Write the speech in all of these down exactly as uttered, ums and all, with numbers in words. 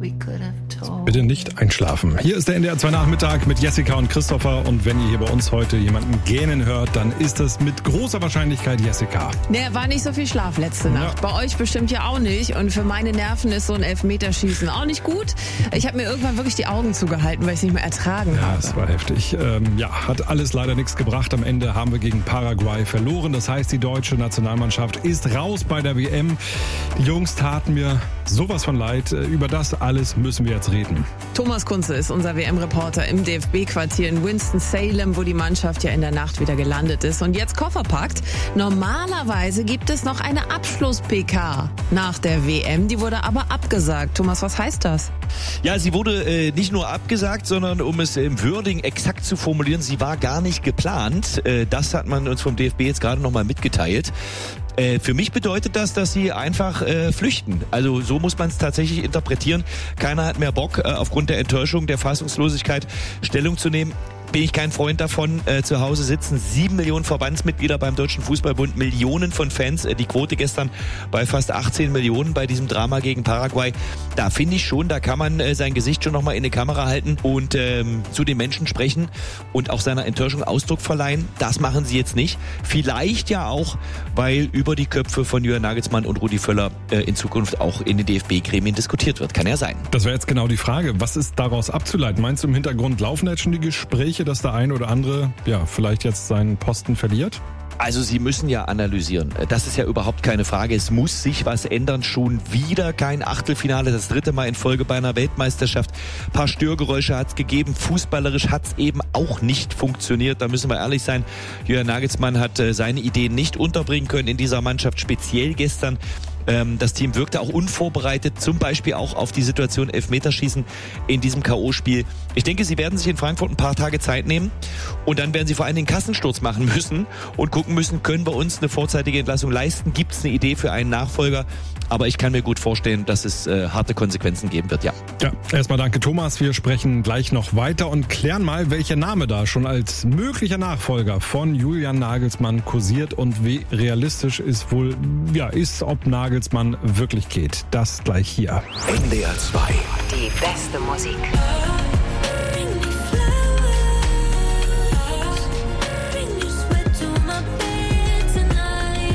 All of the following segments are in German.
Bitte nicht einschlafen. Hier ist der N D R zwei Nachmittag mit Jessica und Christopher. Und wenn ihr hier bei uns heute jemanden gähnen hört, dann ist das mit großer Wahrscheinlichkeit Jessica. Ne, war nicht so viel Schlaf letzte Nacht. Ja. Bei euch bestimmt ja auch nicht. Und für meine Nerven ist so ein Elfmeterschießen auch nicht gut. Ich habe mir irgendwann wirklich die Augen zugehalten, weil ich es nicht mehr ertragen ja, habe. Ja, es war heftig. Ähm, ja, hat alles leider nichts gebracht. Am Ende haben wir gegen Paraguay verloren. Das heißt, die deutsche Nationalmannschaft ist raus bei der W M. Die Jungs taten mir sowas von leid. Über das alles müssen wir jetzt reden. Thomas Kunze ist unser W M-Reporter im D F B-Quartier in Winston-Salem, wo die Mannschaft ja in der Nacht wieder gelandet ist und jetzt Koffer packt. Normalerweise gibt es noch eine Abschluss-P K nach der W M, die wurde aber abgesagt. Thomas, was heißt das? Ja, sie wurde äh, nicht nur abgesagt, sondern um es im Wording exakt zu formulieren, sie war gar nicht geplant. Äh, das hat man uns vom D F B jetzt gerade nochmal mitgeteilt. Äh, für mich bedeutet das, dass sie einfach äh, flüchten. Also so muss man es tatsächlich interpretieren. Keiner hat mehr Bock, äh, aufgrund der Enttäuschung, der Fassungslosigkeit Stellung zu nehmen. Bin ich kein Freund davon. Äh, zu Hause sitzen sieben Millionen Verbandsmitglieder beim Deutschen Fußballbund, Millionen von Fans. Äh, die Quote gestern bei fast achtzehn Millionen bei diesem Drama gegen Paraguay. Da finde ich schon, da kann man äh, sein Gesicht schon nochmal in die Kamera halten und ähm, zu den Menschen sprechen und auch seiner Enttäuschung Ausdruck verleihen. Das machen sie jetzt nicht. Vielleicht ja auch, weil über die Köpfe von Julian Nagelsmann und Rudi Völler äh, in Zukunft auch in den D F B-Gremien diskutiert wird. Kann ja sein. Das wäre jetzt genau die Frage. Was ist daraus abzuleiten? Meinst du, im Hintergrund laufen jetzt schon die Gespräche, dass der ein oder andere ja vielleicht jetzt seinen Posten verliert? Also Sie müssen ja analysieren. Das ist ja überhaupt keine Frage. Es muss sich was ändern. Schon wieder kein Achtelfinale. Das dritte Mal in Folge bei einer Weltmeisterschaft. Ein paar Störgeräusche hat es gegeben. Fußballerisch hat es eben auch nicht funktioniert. Da müssen wir ehrlich sein. Julian Nagelsmann hat äh, seine Ideen nicht unterbringen können in dieser Mannschaft. Speziell gestern. Das Team wirkte auch unvorbereitet, zum Beispiel auch auf die Situation Elfmeterschießen in diesem K O-Spiel. Ich denke, sie werden sich in Frankfurt ein paar Tage Zeit nehmen und dann werden sie vor allem den Kassensturz machen müssen und gucken müssen, können wir uns eine vorzeitige Entlassung leisten? Gibt es eine Idee für einen Nachfolger? Aber ich kann mir gut vorstellen, dass es äh, harte Konsequenzen geben wird, ja. Ja, erstmal danke Thomas. Wir sprechen gleich noch weiter und klären mal, welcher Name da schon als möglicher Nachfolger von Julian Nagelsmann kursiert und wie realistisch ist wohl, ja, ist, ob Nagelsmann wirklich geht. Das gleich hier. N D R zwei. Die beste Musik.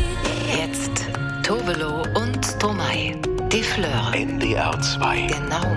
Jetzt Tovelo und Stromae. Die Fleur. N D R zwei. Genau